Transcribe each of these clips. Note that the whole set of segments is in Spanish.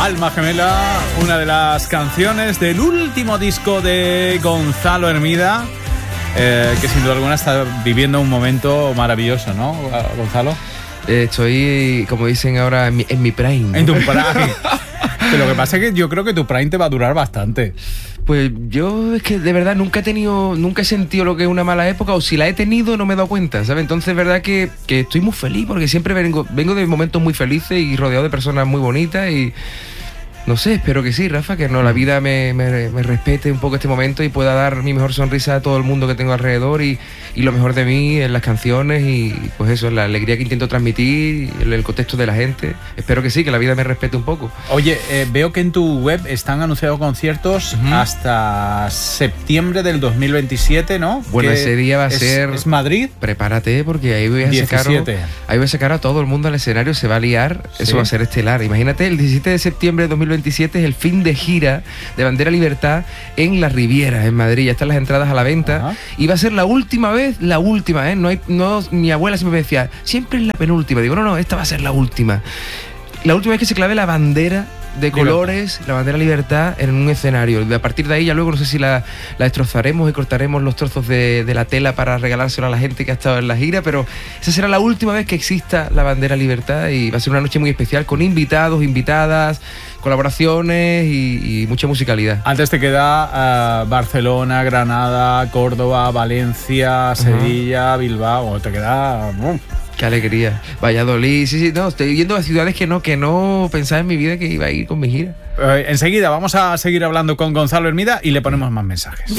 Alma Gemela, una de las canciones del último disco de Gonzalo Hermida, que sin duda alguna está viviendo un momento maravilloso, ¿no, Gonzalo? Estoy, como dicen ahora, en mi prime. En tu prime. Pero lo que pasa es que yo creo que tu prime te va a durar bastante. Pues yo es que de verdad nunca he sentido lo que es una mala época, o si la he tenido no me he dado cuenta, ¿sabes? Entonces es verdad que estoy muy feliz, porque siempre vengo de momentos muy felices y rodeado de personas muy bonitas y... No sé, espero que sí, Rafa, que la vida me respete un poco este momento y pueda dar mi mejor sonrisa a todo el mundo que tengo alrededor y lo mejor de mí en las canciones y pues eso, la alegría que intento transmitir, el contexto de la gente. Espero que sí, que la vida me respete un poco. Oye, veo que en tu web están anunciados conciertos hasta septiembre del 2027, ¿no? Bueno, ese día va a ser... ¿Es Madrid? Prepárate, porque ahí voy a sacar a todo el mundo al escenario, se va a liar, ¿sí? Eso va a ser estelar. Imagínate, el 17 de septiembre de 2027 es el fin de gira de Bandera Libertad en la Riviera, en Madrid. Ya están las entradas a la venta. Y va a ser la última vez, mi abuela siempre me decía, siempre es la penúltima. Digo, no, esta va a ser la última. La última vez que se clave la bandera de colores, la bandera Libertad en un escenario. A partir de ahí ya luego no sé si la destrozaremos y cortaremos los trozos de la tela para regalárselo a la gente que ha estado en la gira, pero esa será la última vez que exista la bandera Libertad y va a ser una noche muy especial con invitados, invitadas, colaboraciones y mucha musicalidad. Antes te queda Barcelona, Granada, Córdoba, Valencia, Sevilla, Bilbao, te queda... Qué alegría. Valladolid, sí, no, estoy yendo a ciudades que no pensaba en mi vida que iba a ir con mi gira. Enseguida vamos a seguir hablando con Gonzalo Hermida y le ponemos más mensajes.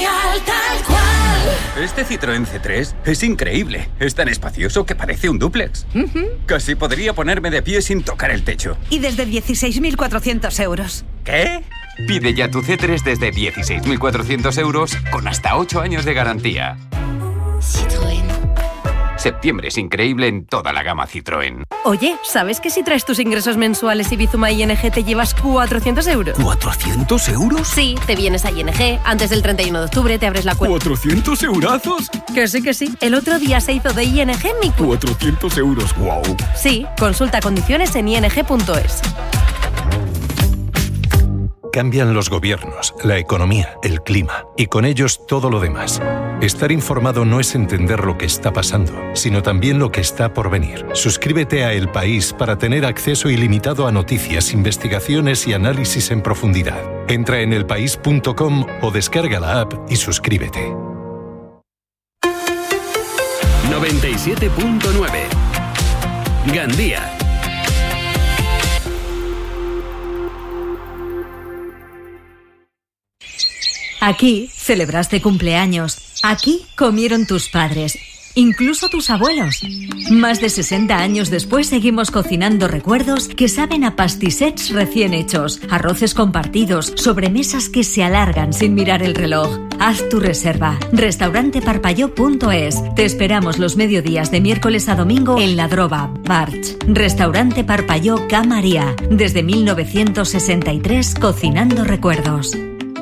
Este Citroën C3 es increíble. Es tan espacioso que parece un dúplex. Casi podría ponerme de pie sin tocar el techo. Y desde 16.400 euros. ¿Qué? Pide ya tu C3 desde 16.400 euros con hasta 8 años de garantía. Citroën. Septiembre es increíble en toda la gama Citroën. Oye, ¿sabes que si traes tus ingresos mensuales y Bizuma ING te llevas 400 euros? ¿400 euros? Sí, te vienes a ING, antes del 31 de octubre te abres la cuenta. ¿400 eurazos? Que sí. El otro día se hizo de ING mi cuenta. 400 euros, wow. Sí, consulta condiciones en ing.es. Cambian los gobiernos, la economía, el clima y con ellos todo lo demás. Estar informado no es entender lo que está pasando, sino también lo que está por venir. Suscríbete a El País para tener acceso ilimitado a noticias, investigaciones y análisis en profundidad. Entra en elpaís.com o descarga la app y suscríbete. 97.9 Gandía. Aquí celebraste cumpleaños. Aquí comieron tus padres, incluso tus abuelos. Más de 60 años después seguimos cocinando recuerdos que saben a pastissets recién hechos, arroces compartidos, sobremesas que se alargan sin mirar el reloj. Haz tu reserva. Restauranteparpalló.es. Te esperamos los mediodías de miércoles a domingo en La Droga, Barch. Restaurante Parpalló Ca María. Desde 1963 cocinando recuerdos.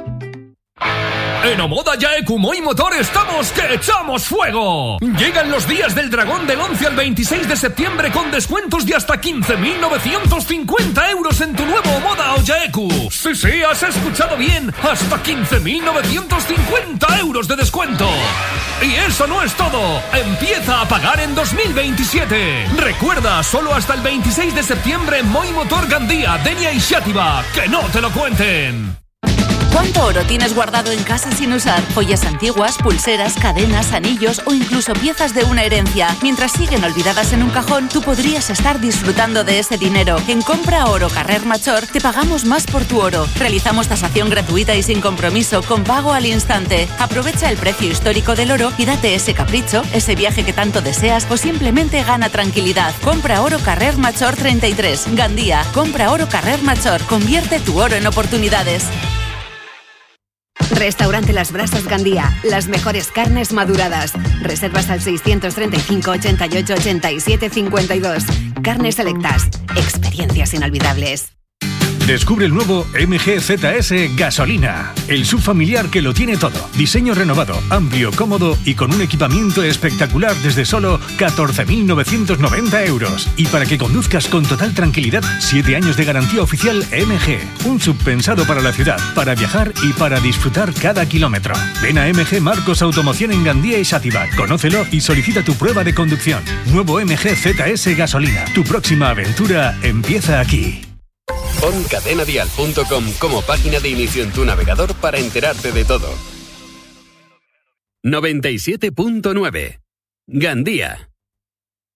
En Omoda Yaeku Moi Motor estamos que echamos fuego. Llegan los días del dragón del 11 al 26 de septiembre con descuentos de hasta 15.950 euros en tu nuevo Omoda o Yaeku. Sí, has escuchado bien, hasta 15.950 euros de descuento. Y eso no es todo, empieza a pagar en 2027. Recuerda, solo hasta el 26 de septiembre Moi Motor Gandía, Denia y Xàtiva. Que no te lo cuenten. ¿Cuánto oro tienes guardado en casa sin usar? Joyas antiguas, pulseras, cadenas, anillos o incluso piezas de una herencia. Mientras siguen olvidadas en un cajón, tú podrías estar disfrutando de ese dinero. En Compra Oro Carrer Major te pagamos más por tu oro. Realizamos tasación gratuita y sin compromiso, con pago al instante. Aprovecha el precio histórico del oro y date ese capricho, ese viaje que tanto deseas o simplemente gana tranquilidad. Compra Oro Carrer Major 33, Gandía. Compra Oro Carrer Major. Convierte tu oro en oportunidades. Restaurante Las Brasas Gandía, las mejores carnes maduradas. Reservas al 635 88 87 52. Carnes selectas, experiencias inolvidables. Descubre el nuevo MG ZS Gasolina, el subfamiliar que lo tiene todo. Diseño renovado, amplio, cómodo y con un equipamiento espectacular desde solo 14.990 euros. Y para que conduzcas con total tranquilidad, 7 años de garantía oficial MG. Un sub pensado para la ciudad, para viajar y para disfrutar cada kilómetro. Ven a MG Marcos Automoción en Gandía y Xàtiva. Conócelo y solicita tu prueba de conducción. Nuevo MG ZS Gasolina. Tu próxima aventura empieza aquí. Pon cadenadial.com como página de inicio en tu navegador para enterarte de todo. 97.9 Gandía.